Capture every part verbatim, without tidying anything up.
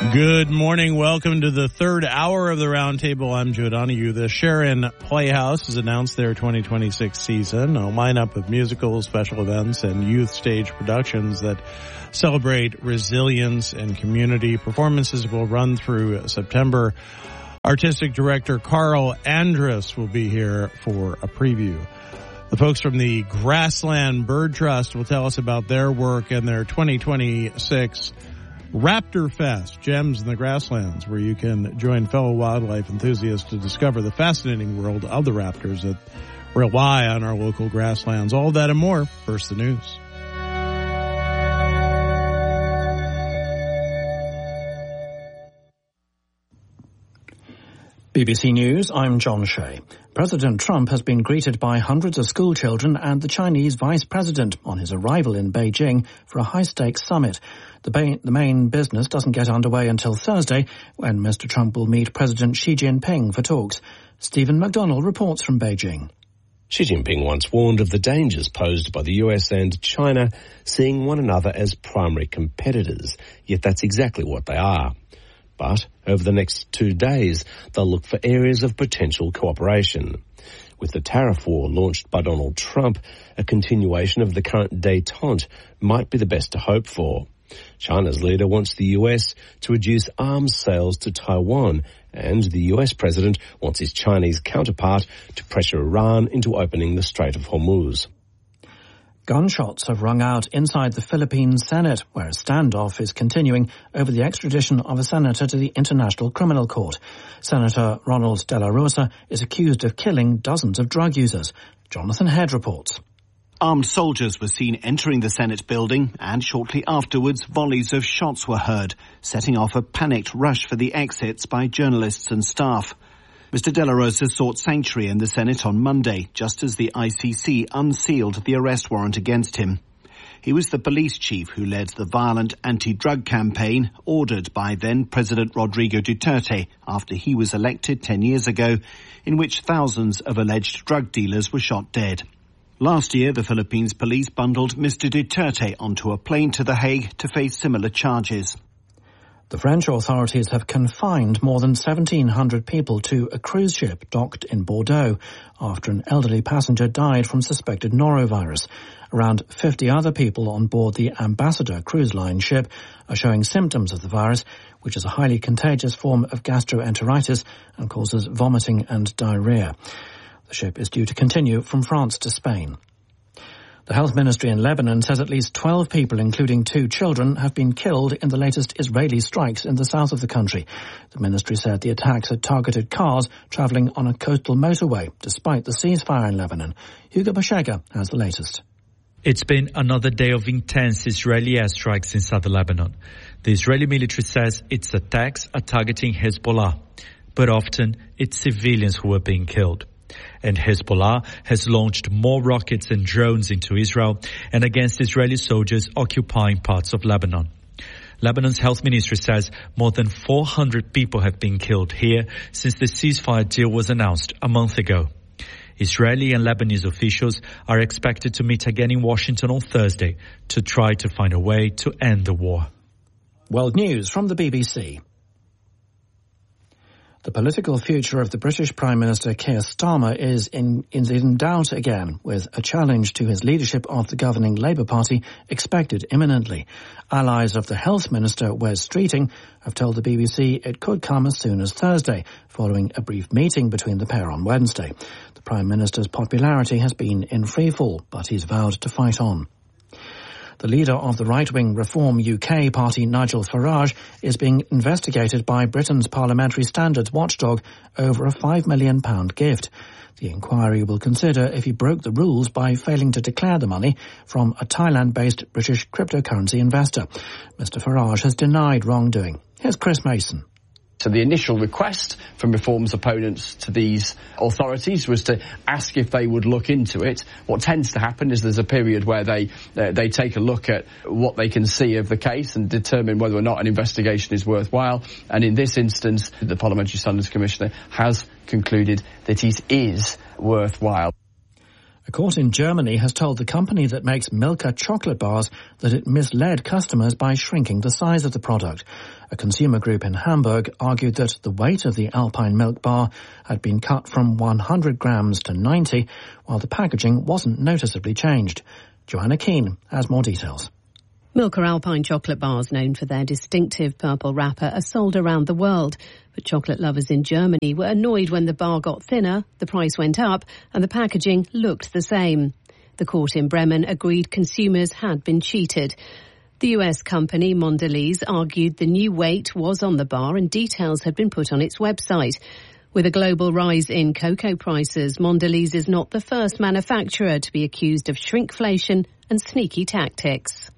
Good morning. Welcome to the third hour of the Roundtable. I'm Joe Donahue. The Sharon Playhouse has announced their twenty twenty-six season, a lineup of musicals, special events, and youth stage productions that celebrate resilience and community. Performances will run through September. Artistic director Carl Andrus will be here for a preview. The folks from the Grassland Bird Trust will tell us about their work and their twenty twenty-six Raptor Fest, Gems in the Grasslands, where you can join fellow wildlife enthusiasts to discover the fascinating world of the raptors that rely on our local grasslands. All that and more. First, the news. B B C News, I'm John Shea. President Trump has been greeted by hundreds of school children and the Chinese vice president on his arrival in Beijing for a high-stakes summit. The, ba- the main business doesn't get underway until Thursday, when Mister Trump will meet President Xi Jinping for talks. Stephen McDonnell reports from Beijing. Xi Jinping once warned of the dangers posed by the U S and China seeing one another as primary competitors, yet that's exactly what they are. But over the next two days, they'll look for areas of potential cooperation. With the tariff war launched by Donald Trump, a continuation of the current détente might be the best to hope for. China's leader wants the U S to reduce arms sales to Taiwan, and the U S president wants his Chinese counterpart to pressure Iran into opening the Strait of Hormuz. Gunshots have rung out inside the Philippine Senate, where a standoff is continuing over the extradition of a senator to the International Criminal Court. Senator Ronald De La Rosa is accused of killing dozens of drug users. Jonathan Head reports. Armed soldiers were seen entering the Senate building, and shortly afterwards volleys of shots were heard, setting off a panicked rush for the exits by journalists and staff. Mister De La Rosa sought sanctuary in the Senate on Monday, just as the I C C unsealed the arrest warrant against him. He was the police chief who led the violent anti-drug campaign ordered by then-President Rodrigo Duterte after he was elected ten years ago, in which thousands of alleged drug dealers were shot dead. Last year, the Philippines police bundled Mister Duterte onto a plane to The Hague to face similar charges. The French authorities have confined more than seventeen hundred people to a cruise ship docked in Bordeaux after an elderly passenger died from suspected norovirus. Around fifty other people on board the Ambassador cruise line ship are showing symptoms of the virus, which is a highly contagious form of gastroenteritis and causes vomiting and diarrhea. The ship is due to continue from France to Spain. The health ministry in Lebanon says at least twelve people, including two children, have been killed in the latest Israeli strikes in the south of the country. The ministry said the attacks had targeted cars travelling on a coastal motorway, despite the ceasefire in Lebanon. Hugo Bashega has the latest. It's been another day of intense Israeli airstrikes in southern Lebanon. The Israeli military says its attacks are targeting Hezbollah, but often it's civilians who are being killed. And Hezbollah has launched more rockets and drones into Israel and against Israeli soldiers occupying parts of Lebanon. Lebanon's health ministry says more than four hundred people have been killed here since the ceasefire deal was announced a month ago. Israeli and Lebanese officials are expected to meet again in Washington on Thursday to try to find a way to end the war. World News from the B B C. The political future of the British Prime Minister Keir Starmer is in, is in doubt again, with a challenge to his leadership of the governing Labour Party expected imminently. Allies of the Health Minister, Wes Streeting, have told the B B C it could come as soon as Thursday, following a brief meeting between the pair on Wednesday. The Prime Minister's popularity has been in freefall, but he's vowed to fight on. The leader of the right-wing Reform U K party, Nigel Farage, is being investigated by Britain's parliamentary standards watchdog over a five million pounds gift. The inquiry will consider if he broke the rules by failing to declare the money from a Thailand-based British cryptocurrency investor. Mister Farage has denied wrongdoing. Here's Chris Mason. So the initial request from Reform's opponents to these authorities was to ask if they would look into it. What tends to happen is there's a period where they uh, they take a look at what they can see of the case and determine whether or not an investigation is worthwhile. And in this instance, the Parliamentary Standards Commissioner has concluded that it is worthwhile. A court in Germany has told the company that makes Milka chocolate bars that it misled customers by shrinking the size of the product. A consumer group in Hamburg argued that the weight of the Alpine milk bar had been cut from one hundred grams to ninety, while the packaging wasn't noticeably changed. Joanna Keane has more details. Milka Alpine chocolate bars, known for their distinctive purple wrapper, are sold around the world. But chocolate lovers in Germany were annoyed when the bar got thinner, the price went up, and the packaging looked the same. The court in Bremen agreed consumers had been cheated. The U S company Mondelez argued the new weight was on the bar and details had been put on its website. With a global rise in cocoa prices, Mondelez is not the first manufacturer to be accused of shrinkflation and sneaky tactics.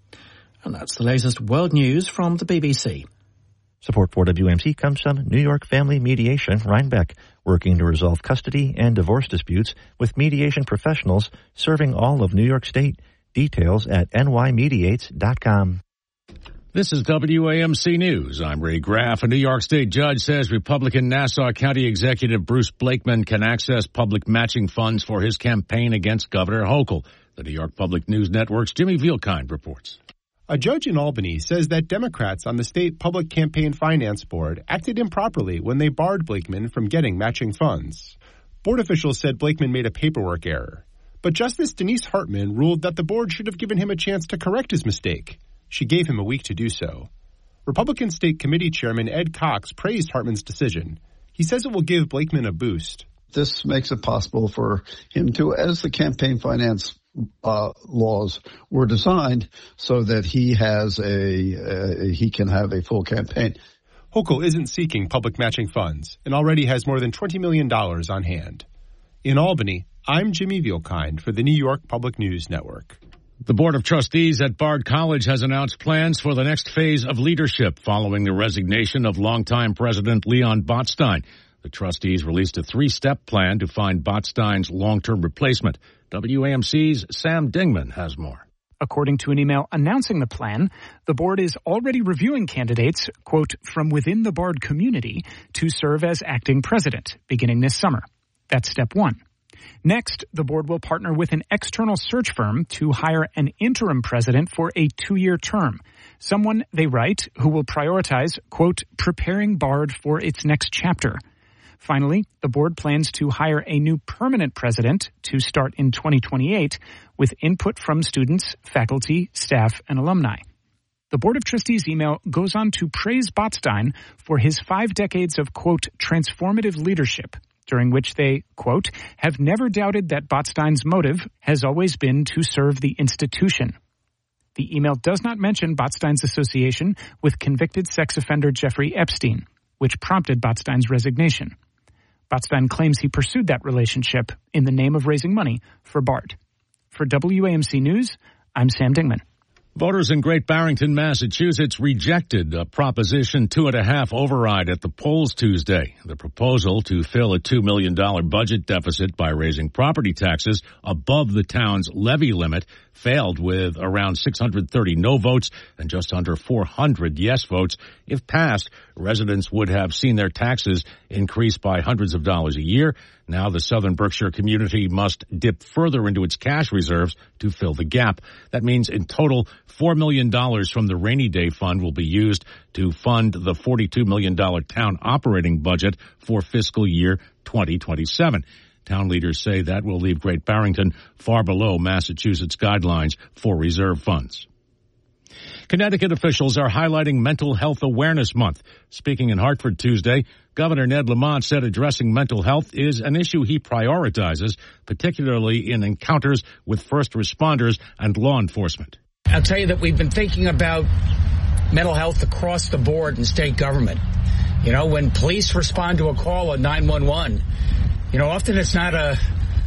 And that's the latest world news from the B B C. Support for W M C comes from New York Family Mediation Rhinebeck, working to resolve custody and divorce disputes with mediation professionals serving all of New York State. Details at n y mediates dot com. This is W A M C News. I'm Ray Graff. A New York State judge says Republican Nassau County Executive Bruce Blakeman can access public matching funds for his campaign against Governor Hochul. The New York Public News Network's Jimmy Vielkind reports. A judge in Albany says that Democrats on the state public campaign finance board acted improperly when they barred Blakeman from getting matching funds. Board officials said Blakeman made a paperwork error. But Justice Denise Hartman ruled that the board should have given him a chance to correct his mistake. She gave him a week to do so. Republican State Committee Chairman Ed Cox praised Hartman's decision. He says it will give Blakeman a boost. This makes it possible for him to, as the campaign finance uh, laws were designed, so that he has a, uh, he can have a full campaign. Hochul isn't seeking public matching funds and already has more than twenty million dollars on hand. In Albany, I'm Jimmy Vielkind for the New York Public News Network. The Board of Trustees at Bard College has announced plans for the next phase of leadership following the resignation of longtime President Leon Botstein. The trustees released a three-step plan to find Botstein's long-term replacement. W A M C's Sam Dingman has more. According to an email announcing the plan, the board is already reviewing candidates, quote, from within the Bard community to serve as acting president beginning this summer. That's step one. Next, the board will partner with an external search firm to hire an interim president for a two-year term. Someone, they write, who will prioritize, quote, preparing Bard for its next chapter. Finally, the board plans to hire a new permanent president to start in twenty twenty-eight with input from students, faculty, staff, and alumni. The Board of Trustees email goes on to praise Botstein for his five decades of, quote, transformative leadership, during which they, quote, have never doubted that Botstein's motive has always been to serve the institution. The email does not mention Botstein's association with convicted sex offender Jeffrey Epstein, which prompted Botstein's resignation. Botstein claims he pursued that relationship in the name of raising money for Bard. For W A M C News, I'm Sam Dingman. Voters in Great Barrington, Massachusetts rejected a Proposition two and a half override at the polls Tuesday. The proposal to fill a two million dollars budget deficit by raising property taxes above the town's levy limit failed with around six hundred thirty no votes and just under four hundred yes votes. If passed, residents would have seen their taxes increase by hundreds of dollars a year. Now the Southern Berkshire community must dip further into its cash reserves to fill the gap. That means in total, four million dollars from the Rainy Day Fund will be used to fund the forty-two million dollars town operating budget for fiscal year twenty twenty-seven. Town leaders say that will leave Great Barrington far below Massachusetts guidelines for reserve funds. Connecticut officials are highlighting Mental Health Awareness Month. Speaking in Hartford Tuesday, Governor Ned Lamont said addressing mental health is an issue he prioritizes, particularly in encounters with first responders and law enforcement. I'll tell you that we've been thinking about mental health across the board in state government. You know, when police respond to a call on nine one one, you know, often it's not a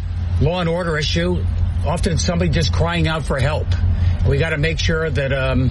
law and order issue. Often it's somebody just crying out for help. We got to make sure that um,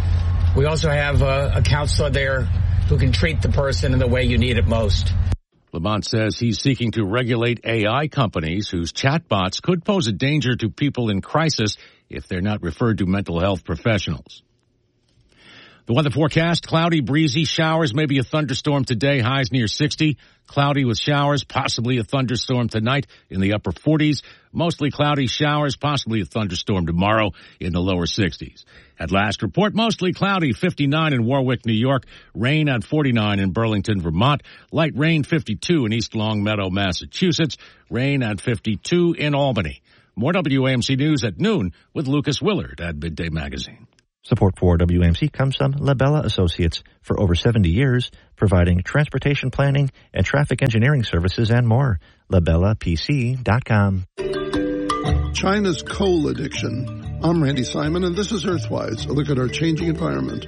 we also have a, a counselor there who can treat the person in the way you need it most. Lamont says he's seeking to regulate A I companies whose chatbots could pose a danger to people in crisis if they're not referred to mental health professionals. The weather forecast, cloudy, breezy, showers, maybe a thunderstorm today, highs near sixty. Cloudy with showers, possibly a thunderstorm tonight in the upper forties. Mostly cloudy showers, possibly a thunderstorm tomorrow in the lower sixties. At last report, mostly cloudy, fifty-nine in Warwick, New York. Rain at forty-nine in Burlington, Vermont. Light rain, fifty-two in East Longmeadow, Massachusetts. Rain at fifty-two in Albany. More W A M C News at noon with Lucas Willard at Midday Magazine. Support for W A M C comes from Labella Associates. For over seventy years, providing transportation planning and traffic engineering services and more. labella p c dot com. China's coal addiction. I'm Randy Simon, and this is Earthwise, a look at our changing environment.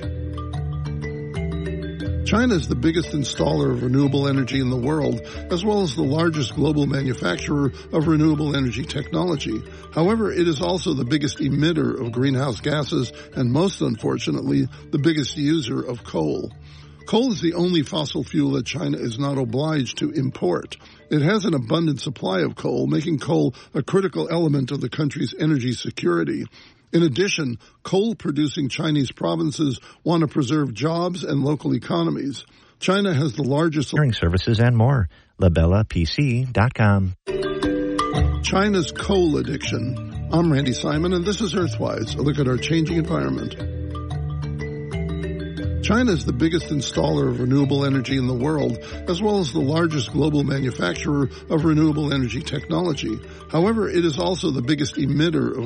China is the biggest installer of renewable energy in the world, as well as the largest global manufacturer of renewable energy technology. However, it is also the biggest emitter of greenhouse gases and, most unfortunately, the biggest user of coal. Coal is the only fossil fuel that China is not obliged to import. It has an abundant supply of coal, making coal a critical element of the country's energy security. In addition, coal-producing Chinese provinces want to preserve jobs and local economies. China has the largest services and more. labella p c dot com. China's coal addiction. I'm Randy Simon, and this is Earthwise, a look at our changing environment. China is the biggest installer of renewable energy in the world, as well as the largest global manufacturer of renewable energy technology. However, it is also the biggest emitter of